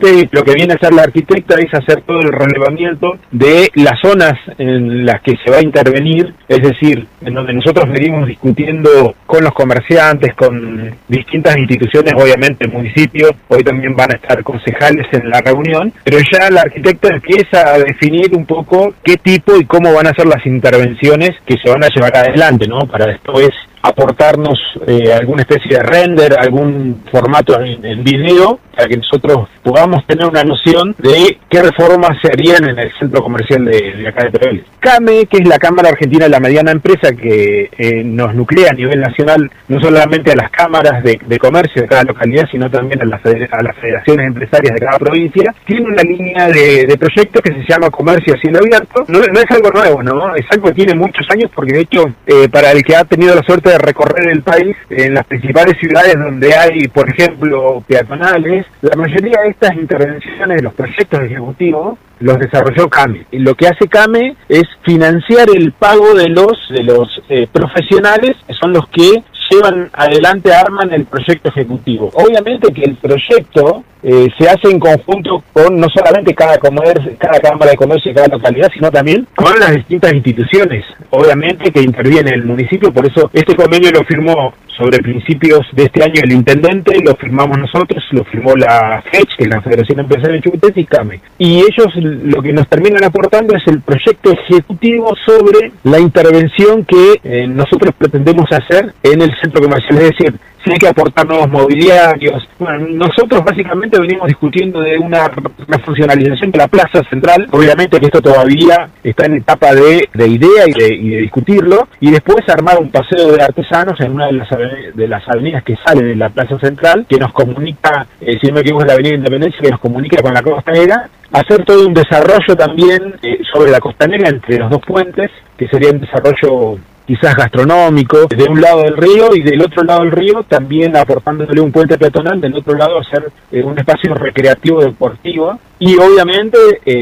lo que viene a hacer la arquitecta es hacer todo el relevamiento de las zonas en las que se va a intervenir, es decir, en donde nosotros venimos discutiendo con los comerciantes, con distintas instituciones, obviamente el municipio, hoy también van a estar concejales en la reunión, pero ya la arquitecta empieza a definir un poco qué tipo y cómo van a ser las intervenciones que se van a llevar adelante, ¿no? Para después aportarnos alguna especie de render, algún formato en video, para que nosotros podamos tener una noción de qué reformas se harían en el centro comercial de acá de Trevelin. CAME, que es la Cámara Argentina de la Mediana Empresa, que nos nuclea a nivel nacional, no solamente a las cámaras de comercio de cada localidad, sino también a las federaciones empresarias de cada provincia, tiene una línea de proyectos que se llama Comercio a Cielo Abierto. No es algo nuevo, ¿no? Es algo que tiene muchos años, porque de hecho, para el que ha tenido la suerte de recorrer el país, en las principales ciudades donde hay, por ejemplo, peatonales, la mayoría de estas intervenciones de los proyectos ejecutivos los desarrolló CAME. Y lo que hace CAME es financiar el pago de los profesionales, que son los que llevan adelante, arman el proyecto ejecutivo. Obviamente que el proyecto se hace en conjunto con no solamente cada cámara de comercio y cada localidad, sino también con las distintas instituciones, obviamente que interviene el municipio. Por eso este convenio lo firmó sobre principios de este año el intendente, lo firmamos nosotros, lo firmó la FECH, que es la Federación Empresaria de Chucutés, y CAME. Y ellos lo que nos terminan aportando es el proyecto ejecutivo sobre la intervención que nosotros pretendemos hacer en el centro comercial, es decir, si hay que aportar nuevos mobiliarios. Bueno, nosotros básicamente venimos discutiendo de una refuncionalización de la plaza central. Obviamente que esto todavía está en etapa de idea y de discutirlo, y después armar un paseo de artesanos en una de las avenidas que sale de la plaza central, que nos comunica, si no me equivoco, es la avenida Independencia, que nos comunica con la costanera, hacer todo un desarrollo también sobre la costanera entre los dos puentes, que sería un desarrollo quizás gastronómico, de un lado del río, y del otro lado del río también aportándole un puente peatonal, del otro lado hacer un espacio recreativo deportivo, y obviamente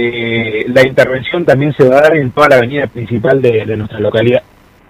la intervención también se va a dar en toda la avenida principal de nuestra localidad.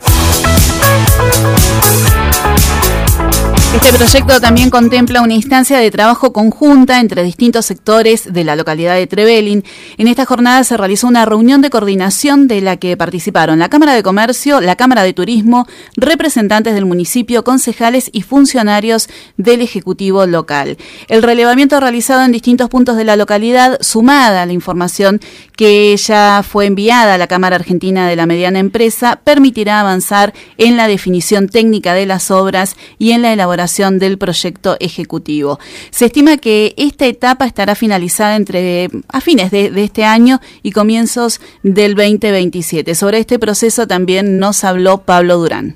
Este proyecto también contempla una instancia de trabajo conjunta entre distintos sectores de la localidad de Trevelin. En esta jornada se realizó una reunión de coordinación de la que participaron la Cámara de Comercio, la Cámara de Turismo, representantes del municipio, concejales y funcionarios del Ejecutivo local. El relevamiento realizado en distintos puntos de la localidad, sumada a la información que ya fue enviada a la Cámara Argentina de la Mediana Empresa, permitirá avanzar en la definición técnica de las obras y en la elaboración del proyecto ejecutivo. Se estima que esta etapa estará finalizada a fines de este año y comienzos del 2027. Sobre este proceso también nos habló Pablo Durán.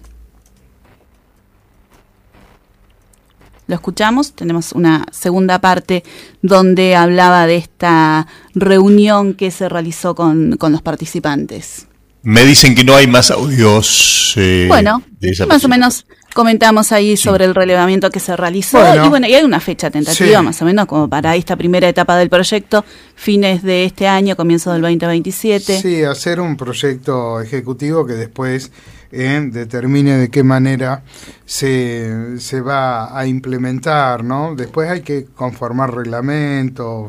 Lo escuchamos, tenemos una segunda parte donde hablaba de esta reunión que se realizó con los participantes. Me dicen que no hay más audios. Bueno, más o menos comentamos ahí sobre el relevamiento que se realizó. Y hay una fecha tentativa más o menos como para esta primera etapa del proyecto, fines de este año, comienzo del 2027. Sí, hacer un proyecto ejecutivo que después determine de qué manera se va a implementar, ¿no? Después hay que conformar reglamentos,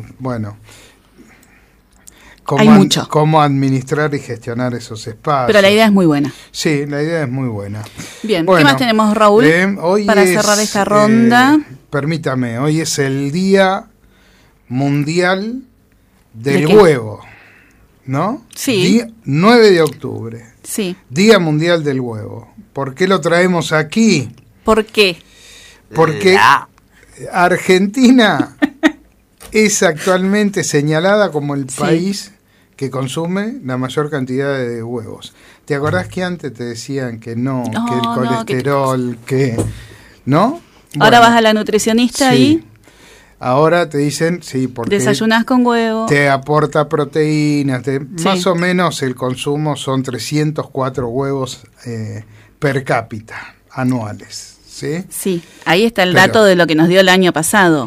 cómo administrar y gestionar esos espacios. Pero la idea es muy buena. Sí, la idea es muy buena. Bien, ¿qué más tenemos, Raúl, para cerrar esta ronda? Permítame, hoy es el Día Mundial del Huevo, ¿no? Sí. 9 de octubre. Sí. Día Mundial del Huevo. ¿Por qué lo traemos aquí? ¿Por qué? Porque Argentina es actualmente señalada como el país que consume la mayor cantidad de huevos. ¿Te acordás que antes te decían que no, que el colesterol, ¿no? Ahora vas a la nutricionista y ahora te dicen, porque desayunás con huevo, te aporta proteínas, más o menos el consumo son 304 huevos per cápita anuales. Sí, ahí está el dato de lo que nos dio el año pasado.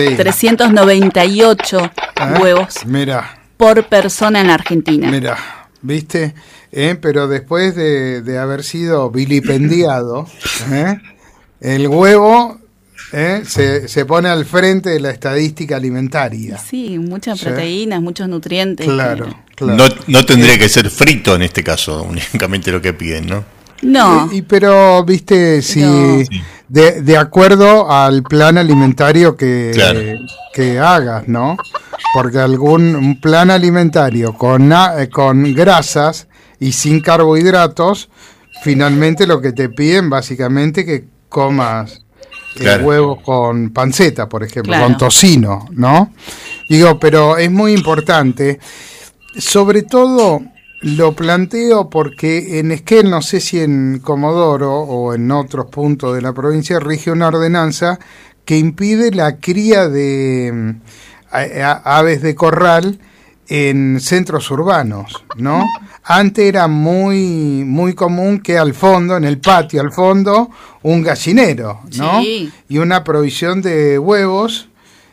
398 huevos por persona en la Argentina. Mira, ¿viste? Pero después de haber sido vilipendiado, el huevo Se pone al frente de la estadística alimentaria. Sí, muchas proteínas, muchos nutrientes. Claro. No tendría que ser frito en este caso, únicamente lo que piden, ¿no? No. Pero, viste, si de acuerdo al plan alimentario que hagas, ¿no? Porque un plan alimentario con grasas y sin carbohidratos, finalmente lo que te piden básicamente que comas huevos con panceta, por ejemplo, con tocino, ¿no? Digo, pero es muy importante, sobre todo lo planteo porque en Esquel, no sé si en Comodoro o en otros puntos de la provincia, rige una ordenanza que impide la cría de aves de corral en centros urbanos, ¿no? Antes era muy muy común que al fondo, en el patio al fondo, un gallinero, ¿no? Sí. Y una provisión de huevos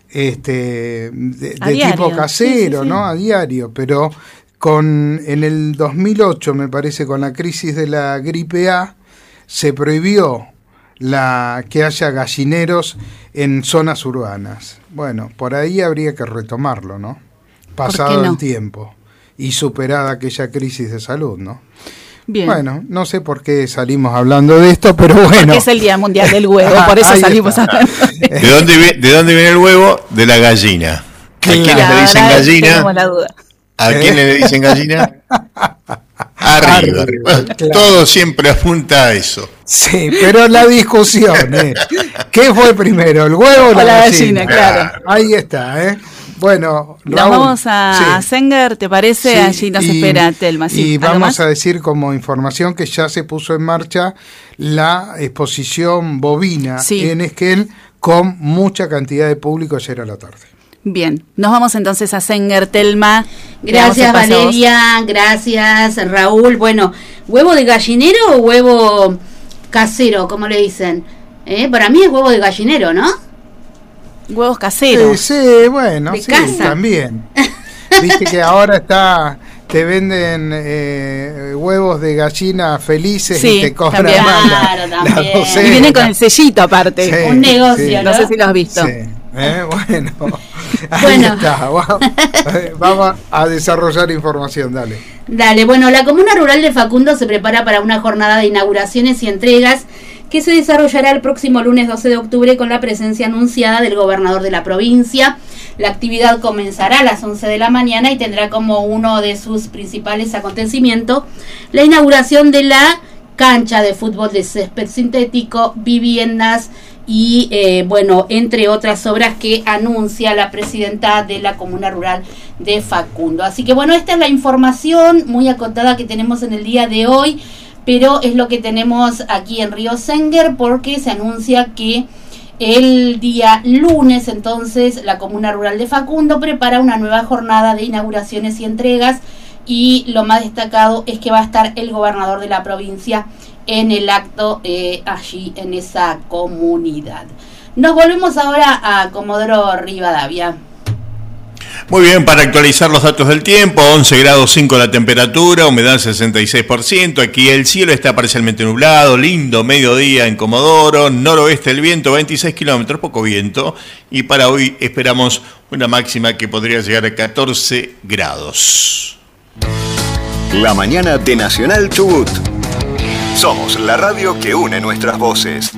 de tipo casero, sí. ¿No? A diario, pero en el 2008, me parece, con la crisis de la gripe A, se prohibió que haya gallineros en zonas urbanas. Bueno, por ahí habría que retomarlo, ¿no? Pasado el tiempo y superada aquella crisis de salud, ¿no? Bien. Bueno, no sé por qué salimos hablando de esto, pero bueno. Porque es el Día Mundial del Huevo, por eso salimos hablando. ¿De dónde viene el huevo? De la gallina. Claro. ¿A quiénes le dicen gallina? Tenemos la duda. ¿A quién le dicen gallina? Arriba. Claro. Todo siempre apunta a eso. Sí, pero la discusión es, ¿qué fue primero, el huevo o la gallina? Claro. Ahí está, Bueno, Raúl, nos vamos a Sengar, ¿te parece? Sí, allí nos espera Telma. Sí, y vamos a decir como información que ya se puso en marcha la exposición bovina en Esquel con mucha cantidad de público ayer a la tarde. Bien, nos vamos entonces a Sengar, Telma. Gracias, Valeria, gracias, Raúl. Bueno, ¿huevo de gallinero o huevo casero, como le dicen? Para mí es huevo de gallinero, ¿no? Huevos caseros. Sí, bueno, de casa. También. Viste que ahora te venden huevos de gallina felices y te cobran más la docena. Y vienen con el sellito aparte. Sí, un negocio, ¿no? No sé si lo has visto. Sí. Bueno, ahí está. Vamos a desarrollar información, dale. Bueno, la Comuna Rural de Facundo se prepara para una jornada de inauguraciones y entregas que se desarrollará el próximo lunes 12 de octubre con la presencia anunciada del gobernador de la provincia. La actividad comenzará a las 11 de la mañana y tendrá como uno de sus principales acontecimientos la inauguración de la cancha de fútbol de césped sintético, viviendas y, entre otras obras que anuncia la presidenta de la Comuna Rural de Facundo. Así que, esta es la información muy acotada que tenemos en el día de hoy, pero es lo que tenemos aquí en Río Sengar, porque se anuncia que el día lunes, entonces, la Comuna Rural de Facundo prepara una nueva jornada de inauguraciones y entregas, y lo más destacado es que va a estar el gobernador de la provincia en el acto allí en esa comunidad. Nos volvemos ahora a Comodoro Rivadavia. Muy bien, para actualizar los datos del tiempo, 11 grados 5 la temperatura, humedad 66%, aquí el cielo está parcialmente nublado, lindo mediodía en Comodoro, noroeste el viento 26 kilómetros, poco viento, y para hoy esperamos una máxima que podría llegar a 14 grados. La mañana de Nacional Chubut. Somos la radio que une nuestras voces.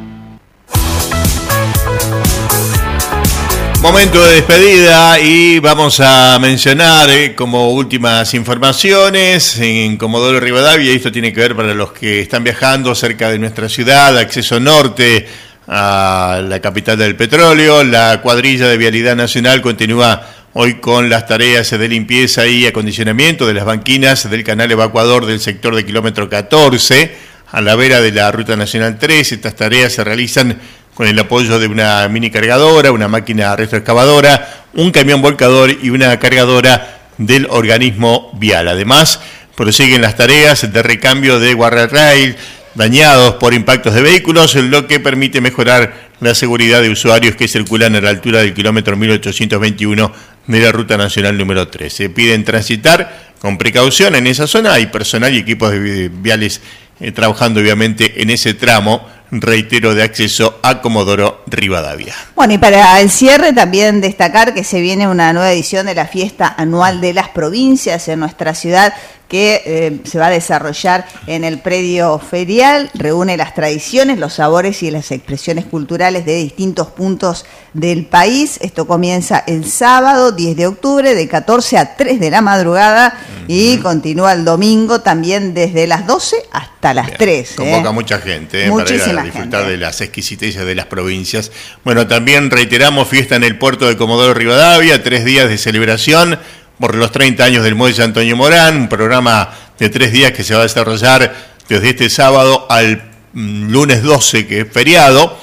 Momento de despedida y vamos a mencionar como últimas informaciones en Comodoro Rivadavia. Esto tiene que ver para los que están viajando cerca de nuestra ciudad, acceso norte a la capital del petróleo. La cuadrilla de Vialidad Nacional continúa hoy con las tareas de limpieza y acondicionamiento de las banquinas del canal evacuador del sector de kilómetro 14 a la vera de la Ruta Nacional 3. Estas tareas se realizan con el apoyo de una mini cargadora, una máquina retroexcavadora, un camión volcador y una cargadora del organismo vial. Además, prosiguen las tareas de recambio de guardarrail dañados por impactos de vehículos, lo que permite mejorar la seguridad de usuarios que circulan a la altura del kilómetro 1821 de la Ruta Nacional número 3. Se piden transitar con precaución en esa zona. Hay personal y equipos de viales trabajando obviamente en ese tramo reitero, de acceso a Comodoro Rivadavia. Bueno, y para el cierre también destacar que se viene una nueva edición de la fiesta anual de las provincias en nuestra ciudad, que se va a desarrollar en el predio ferial. Reúne las tradiciones, los sabores y las expresiones culturales de distintos puntos del país. Esto comienza el sábado 10 de octubre de 14 a 3 de la madrugada y continúa el domingo también desde las 12 hasta las 3. Convoca mucha gente para ir a disfrutar de las exquisiteces de las provincias. Bueno, también reiteramos fiesta en el puerto de Comodoro Rivadavia, 3 días de celebración por los 30 años del Muelle Antonio Morán, un programa de 3 días que se va a desarrollar desde este sábado al lunes 12, que es feriado.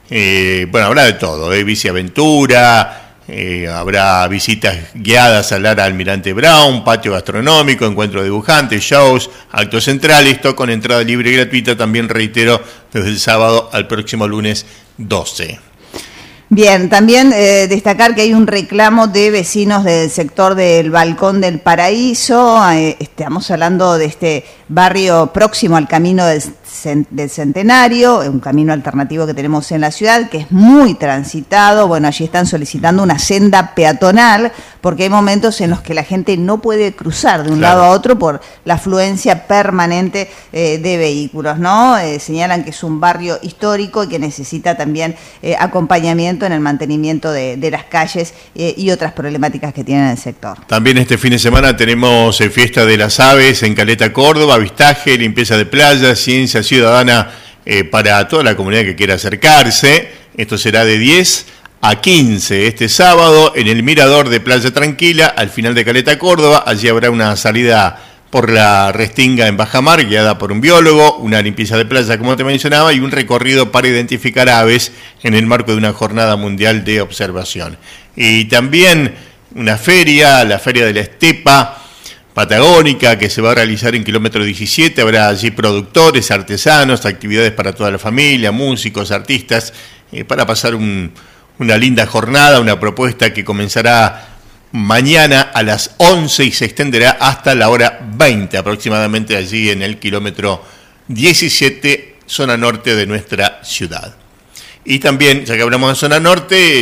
Bueno, habrá de todo, biciaventura, habrá visitas guiadas al Lara Almirante Brown, patio gastronómico, encuentro de dibujantes, shows, actos centrales, todo con entrada libre y gratuita, también reitero, desde el sábado al próximo lunes 12. Bien, también destacar que hay un reclamo de vecinos del sector del Balcón del Paraíso. Estamos hablando de este barrio próximo al camino del Centenario, un camino alternativo que tenemos en la ciudad, que es muy transitado. Bueno, allí están solicitando una senda peatonal, porque hay momentos en los que la gente no puede cruzar de un lado a otro por la afluencia permanente de vehículos, ¿no? Señalan que es un barrio histórico y que necesita también acompañamiento en el mantenimiento de las calles y otras problemáticas que tiene el sector. También este fin de semana tenemos fiesta de las aves en Caleta, Córdoba, avistaje, limpieza de playas, ciencia ciudadana para toda la comunidad que quiera acercarse. Esto será de 10 a 15 este sábado en el Mirador de Playa Tranquila, al final de Caleta, Córdoba. Allí habrá una salida por la Restinga en Bajamar, guiada por un biólogo, una limpieza de playa, como te mencionaba, y un recorrido para identificar aves en el marco de una jornada mundial de observación. Y también una feria, la Feria de la Estepa Patagónica, que se va a realizar en kilómetro 17. Habrá allí productores, artesanos, actividades para toda la familia, músicos, artistas, para pasar una linda jornada, una propuesta que comenzará mañana a las 11 y se extenderá hasta la hora 20 aproximadamente, allí en el kilómetro 17, zona norte de nuestra ciudad. Y también, ya que hablamos de zona norte,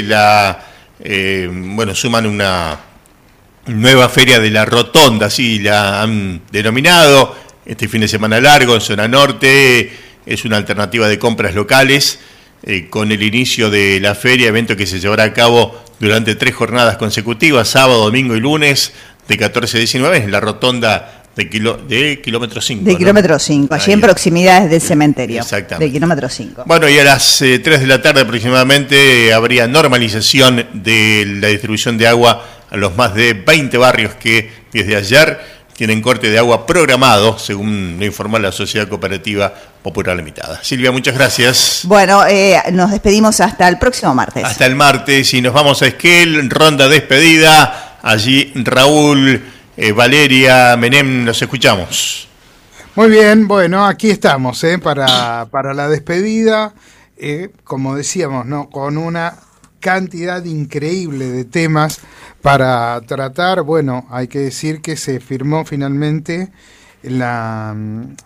suman una nueva feria de la Rotonda, así la han denominado, este fin de semana largo en zona norte. Es una alternativa de compras locales con el inicio de la feria, evento que se llevará a cabo durante 3 jornadas consecutivas, sábado, domingo y lunes, de 14 a 19, en la Rotonda de kilómetro 5. De kilómetro 5, allí en proximidades del cementerio. Exactamente. De kilómetro 5. Bueno, y a las 3 de la tarde aproximadamente habría normalización de la distribución de agua a los más de 20 barrios que desde ayer tienen corte de agua programado, según lo informó la Sociedad Cooperativa Popular Limitada. Silvia, muchas gracias. Bueno, nos despedimos hasta el próximo martes. Hasta el martes, y nos vamos a Esquel, ronda despedida. Allí Raúl, Valeria, Menem, los escuchamos. Muy bien, bueno, aquí estamos para la despedida, como decíamos, ¿no? Con una cantidad increíble de temas para tratar. Bueno, hay que decir que se firmó finalmente la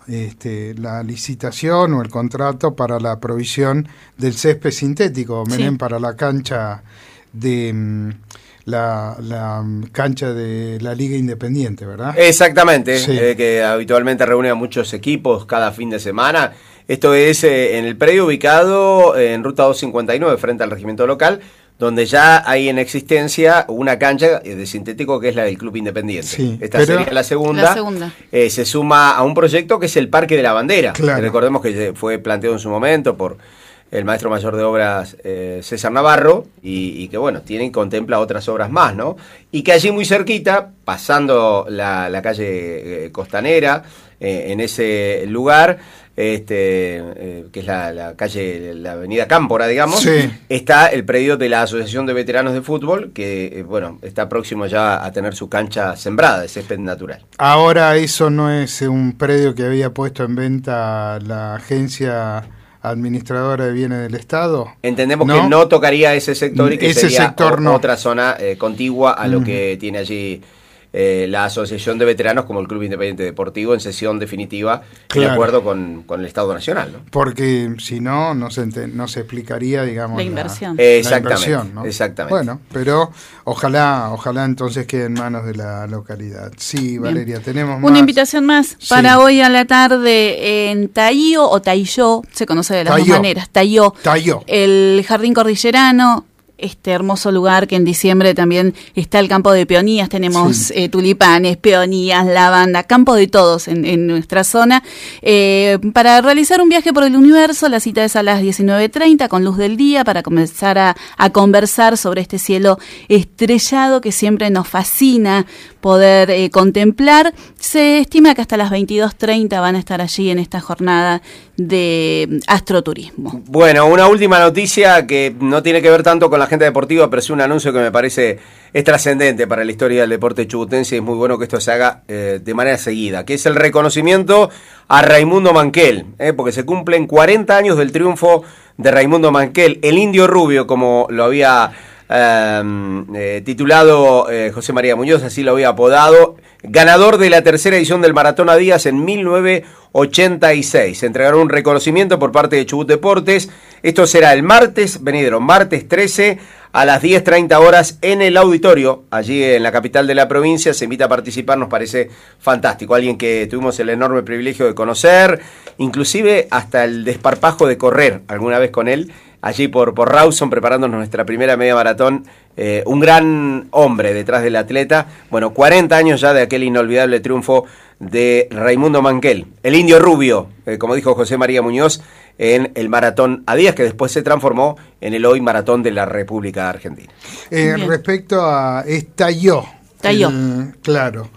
licitación o el contrato para la provisión del césped sintético, Menem, para la cancha de la cancha de la Liga Independiente, ¿verdad? Exactamente, sí. Que habitualmente reúne a muchos equipos cada fin de semana. Esto es en el predio ubicado en Ruta 259, frente al regimiento local, donde ya hay en existencia una cancha de sintético que es la del Club Independiente. Sí, esta sería la segunda. Se suma a un proyecto que es el Parque de la Bandera. Claro. Recordemos que fue planteado en su momento por el maestro mayor de obras César Navarro, y que bueno, contempla otras obras más, ¿no? Y que allí muy cerquita, pasando la calle Costanera, en ese lugar, que es la calle, la avenida Cámpora, digamos, sí, está el predio de la Asociación de Veteranos de Fútbol, que está próximo ya a tener su cancha sembrada de césped natural. Ahora, eso no es un predio que había puesto en venta la agencia administradora de bienes del Estado. Entendemos que no tocaría ese sector y que ese sería otra zona contigua a lo que tiene allí la Asociación de Veteranos como el Club Independiente Deportivo en sesión definitiva, de acuerdo con el Estado Nacional, ¿no? Porque si no, no se explicaría, digamos, la inversión. Exactamente, la inversión, ¿no? Exactamente. Bueno, pero ojalá entonces quede en manos de la localidad. Sí, Valeria, bien. Tenemos una invitación más para hoy a la tarde en Taío o Tailló, se conoce de las dos maneras, Tailló, el Jardín Cordillerano. Este hermoso lugar que en diciembre también está el campo de peonías, tenemos tulipanes, peonías, lavanda, campo de todos en nuestra zona. Para realizar un viaje por el universo, la cita es a las 19:30 con luz del día para comenzar a conversar sobre este cielo estrellado que siempre nos fascina poder contemplar. Se estima que hasta las 22:30 van a estar allí en esta jornada de astroturismo. Bueno, una última noticia que no tiene que ver tanto con la gente deportiva, pero es un anuncio que me parece es trascendente para la historia del deporte chubutense y es muy bueno que esto se haga de manera seguida, que es el reconocimiento a Raimundo Manquel, porque se cumplen 40 años del triunfo de Raimundo Manquel, el indio rubio, como lo había titulado José María Muñoz, así lo había apodado, ganador de la tercera edición del Maratón a Díaz en 1986. Se entregaron un reconocimiento por parte de Chubut Deportes. Esto será el martes venidero, martes 13 a las 10:30 horas en el auditorio, allí en la capital de la provincia. Se invita a participar, nos parece fantástico. Alguien que tuvimos el enorme privilegio de conocer, inclusive hasta el desparpajo de correr alguna vez con él, allí por Rawson, preparándonos nuestra primera media maratón. Un gran hombre detrás del atleta. Bueno, 40 años ya de aquel inolvidable triunfo de Raimundo Manquel, el indio rubio, como dijo José María Muñoz, en el Maratón a Díaz, que después se transformó en el hoy Maratón de la República Argentina. Respecto a Tailló. Claro.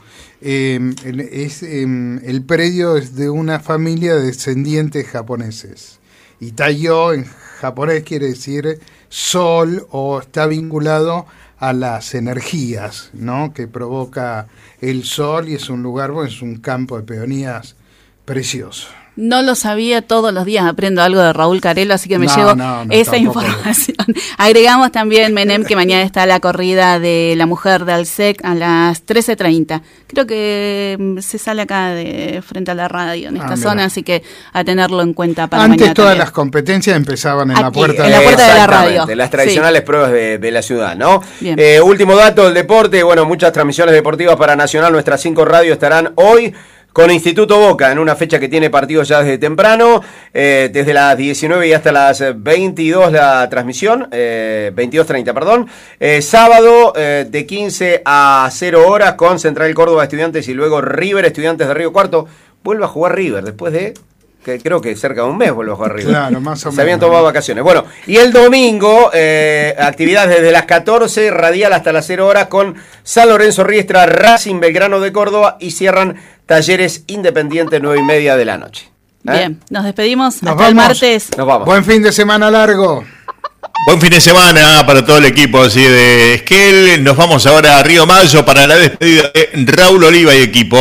El predio es de una familia de descendientes japoneses. Y Tailló en japonés quiere decir sol, o está vinculado a las energías, ¿no?, que provoca el sol, y es un lugar, bueno, es un campo de peonías precioso. No lo sabía, todos los días aprendo algo de Raúl Carelo, así que me llevo esa información. Agregamos también, Menem, que mañana está la corrida de la mujer de Alsec a las 13:30. Creo que se sale acá de frente a la radio en esta zona, así que a tenerlo en cuenta para antes mañana. Todas también. Las competencias empezaban en aquí, la puerta de la radio. De las tradicionales pruebas de la ciudad, ¿no? Bien. Último dato del deporte, bueno, muchas transmisiones deportivas para Nacional, nuestras 5 radios estarán hoy con Instituto Boca, en una fecha que tiene partidos ya desde temprano, desde las 19 y hasta las 22 la transmisión, 22:30, perdón. Sábado de 15 a 0 horas con Central Córdoba Estudiantes y luego River Estudiantes de Río Cuarto. Vuelve a jugar River después de, que creo que cerca de un mes vuelve a jugar River. Claro, más o menos. Se habían tomado vacaciones. Bueno, y el domingo, actividades desde las 14, radial hasta las 0 horas con San Lorenzo Riestra, Racing Belgrano de Córdoba y cierran Talleres Independiente 9:30 de la noche. Bien, nos despedimos hasta el martes. Nos vamos. Buen fin de semana largo. Buen fin de semana para todo el equipo así de Esquel. Nos vamos ahora a Río Mayo para la despedida de Raúl Oliva y equipo.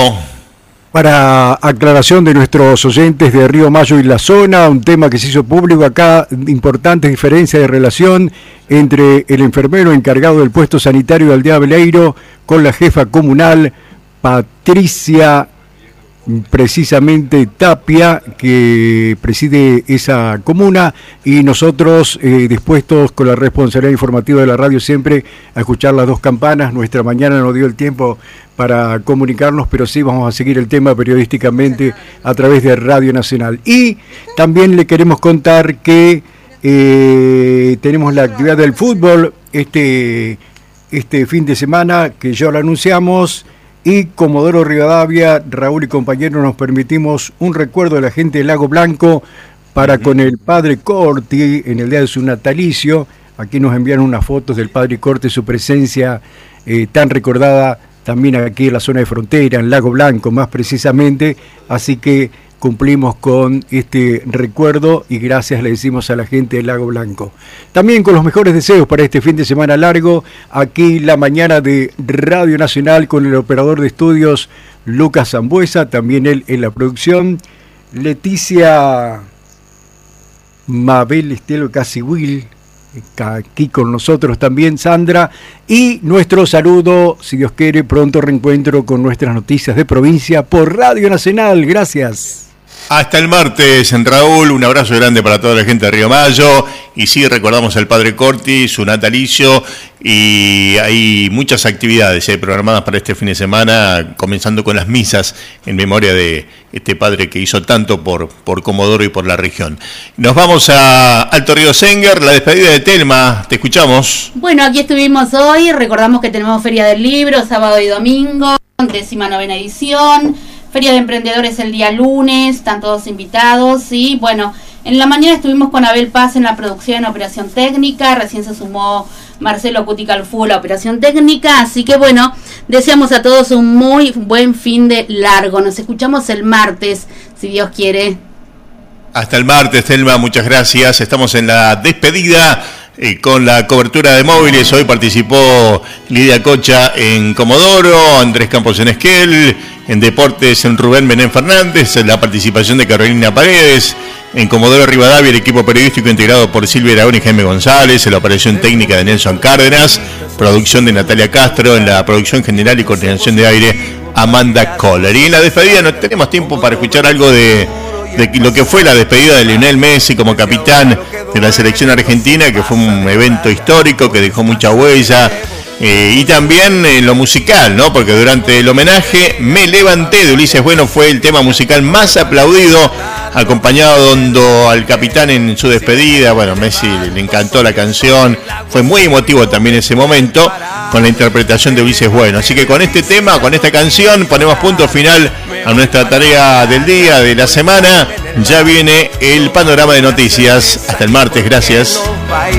Para aclaración de nuestros oyentes de Río Mayo y la zona, un tema que se hizo público acá, importante diferencia de relación entre el enfermero encargado del puesto sanitario de Aldea Beleiro con la jefa comunal Patricia, precisamente Tapia, que preside esa comuna, y nosotros dispuestos con la responsabilidad informativa de la radio siempre a escuchar las dos campanas. Nuestra mañana no dio el tiempo para comunicarnos, pero sí vamos a seguir el tema periodísticamente a través de Radio Nacional. Y también le queremos contar que tenemos la actividad del fútbol este fin de semana, que ya lo anunciamos. Y Comodoro Rivadavia, Raúl y compañeros, nos permitimos un recuerdo de la gente del Lago Blanco para con el padre Corti en el día de su natalicio. Aquí nos envían unas fotos del padre Corti, su presencia tan recordada también aquí en la zona de frontera, en Lago Blanco más precisamente. Así que cumplimos con este recuerdo y gracias le decimos a la gente del Lago Blanco. También con los mejores deseos para este fin de semana largo, aquí la mañana de Radio Nacional con el operador de estudios Lucas Zambuesa, también él en la producción, Leticia Mabel Estelo Casihuil aquí con nosotros también Sandra, y nuestro saludo, si Dios quiere, pronto reencuentro con nuestras noticias de provincia por Radio Nacional. Gracias. Hasta el martes, Raúl, un abrazo grande para toda la gente de Río Mayo, y sí, recordamos al Padre Corti, su natalicio, y hay muchas actividades programadas para este fin de semana, comenzando con las misas en memoria de este padre que hizo tanto por Comodoro y por la región. Nos vamos a Alto Río Senguer, la despedida de Telma, te escuchamos. Bueno, aquí estuvimos hoy, recordamos que tenemos Feria del Libro, sábado y domingo, 19ª edición, Feria de Emprendedores el día lunes, están todos invitados, y bueno, en la mañana estuvimos con Abel Paz en la producción en operación técnica, recién se sumó Marcelo Cuticalfú a la operación técnica, así que bueno, deseamos a todos un muy buen fin de largo, nos escuchamos el martes, si Dios quiere. Hasta el martes, Telma, muchas gracias, estamos en la despedida con la cobertura de móviles. Hoy participó Lidia Cocha en Comodoro, Andrés Campos en Esquel, en Deportes en Rubén Benén Fernández, la participación de Carolina Paredes, en Comodoro Rivadavia el equipo periodístico integrado por Silvia Aragón y Jaime González, en la operación técnica de Nelson Cárdenas, producción de Natalia Castro, en la producción general y coordinación de aire Amanda Kohler. Y en la despedida no tenemos tiempo para escuchar algo de lo que fue la despedida de Lionel Messi como capitán de la selección argentina, que fue un evento histórico que dejó mucha huella, y también en lo musical, ¿no? Porque durante el homenaje Me Levanté de Ulises Bueno fue el tema musical más aplaudido, acompañado al capitán en su despedida. Bueno, Messi le encantó la canción, fue muy emotivo también ese momento con la interpretación de Ulises Bueno. Así que con este tema, con esta canción, ponemos punto final a nuestra tarea del día, de la semana. Ya viene el panorama de noticias. Hasta el martes, gracias.